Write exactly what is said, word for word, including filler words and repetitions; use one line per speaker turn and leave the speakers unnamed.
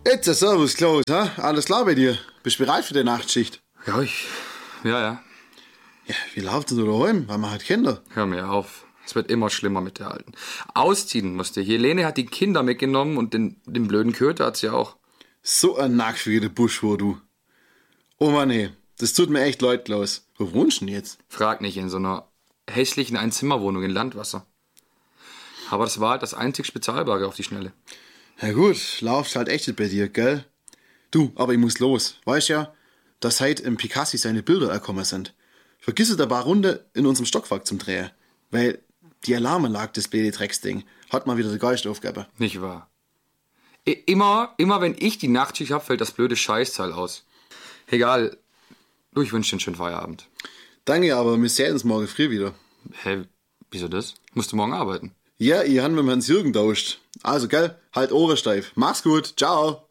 Jetzt, servus, Klaus, ha? Alles klar bei dir? Bist du bereit für die Nachtschicht?
Ja, ich. Ja, ja.
Ja, wie läuft es daheim? Weil man hat Kinder.
Hör mir auf. Es wird immer schlimmer mit der Alten. Ausziehen musste. Helene hat die Kinder mitgenommen und den, den blöden Köter hat sie auch.
So ein nackschwieriger Busch, wo du. Oh Mann, ey. Das tut mir echt leid, Klaus. Wo wohnst du denn jetzt?
Frag nicht, in so einer hässlichen Einzimmerwohnung in Landwasser. Aber das war halt das einzig Spezialbare auf die Schnelle.
Ja gut, läuft halt echt nicht bei dir, gell? Du, aber ich muss los. Weißt ja, dass heute im Picasso seine Bilder erkommen sind. Vergiss es ein paar Runde in unserem Stockwerk zum Drehen. Weil die Alarmanlage, das blöde Drecksding, hat mal wieder den Geist aufgegeben.
Nicht wahr? I- Immer, immer wenn ich die Nachtschicht hab, fällt das blöde Scheißteil aus. Egal. Du, ich wünsche dir einen schönen Feierabend.
Danke, aber wir sehen uns morgen früh wieder.
Hä, wieso das? Musst du morgen arbeiten?
Ja, ich habe mit Hans Jürgen tauscht. Also, gell, halt Ohren steif. Mach's gut, ciao.